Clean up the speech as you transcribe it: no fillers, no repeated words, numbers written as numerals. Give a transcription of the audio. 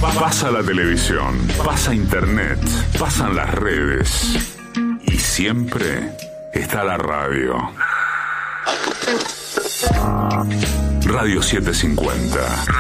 Pasa la televisión, pasa internet, pasan las redes y siempre está la radio. Radio 750.